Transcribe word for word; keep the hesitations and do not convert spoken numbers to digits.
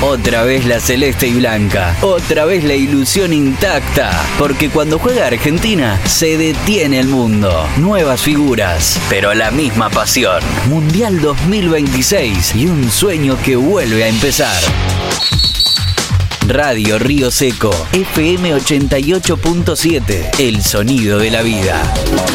Otra vez la celeste y blanca. Otra vez la ilusión intacta. Porque cuando juega Argentina, se detiene el mundo. Nuevas figuras, pero la misma pasión. Mundial dos mil veintiséis y un sueño que vuelve a empezar. Radio Río Seco, F M ochenta y ocho punto siete. El sonido de la vida.